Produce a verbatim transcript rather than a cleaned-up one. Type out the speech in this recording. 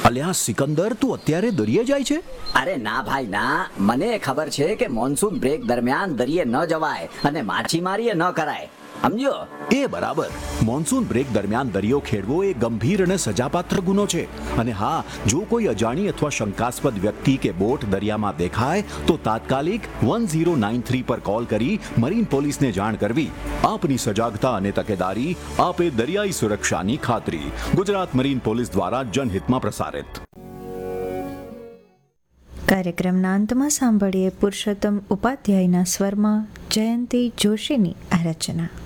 અલ્યા સિકંદર, તું અત્યારે દરિયે જાય છે? અરે ના ભાઈ ના, મને ખબર છે કે મોન્સૂન બ્રેક દરમિયાન દરિયે ન જવાય અને માછીમારી ન કરાય, સમજ્યો? એ બરાબર. મોન્સૂન બ્રેક દરમિયાન દરિયો ખેડવો એ ગંભીર અને સજાપાત્ર ગુનો છે. અને હા, જો કોઈ અજાણી અથવા શંકાસ્પદ વ્યક્તિ કે બોટ દરિયામાં દેખાય તો તાત્કાલિક વન ઝીરો નાઇન થ્રી પર કોલ કરી મરીન પોલીસને જાણ કરવી. આપની સજાગતા અને તકેદારી આપે દરિયાઈ સુરક્ષાની ખાતરી. ગુજરાત મરીન પોલીસ દ્વારા જનહિતમાં પ્રસારિત. કાર્યક્રમના અંતમાં સાંભળીએ પુરુષોત્તમ ઉપાધ્યાયના સ્વરમાં જયંતી જોશીની આ રચના.